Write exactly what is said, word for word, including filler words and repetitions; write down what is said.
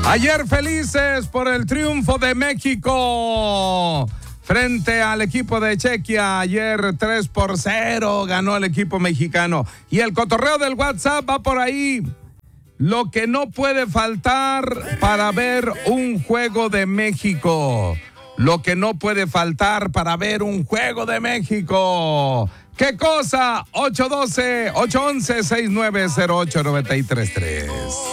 Ayer felices por el triunfo de México frente al equipo de Chequia. Ayer tres por cero ganó el equipo mexicano. Y el cotorreo del WhatsApp va por ahí. Lo que no puede faltar para ver un juego de México. Lo que no puede faltar para ver un juego de México. ¿Qué cosa? ocho uno dos, ocho uno uno, seis nueve cero ocho nueve tres tres.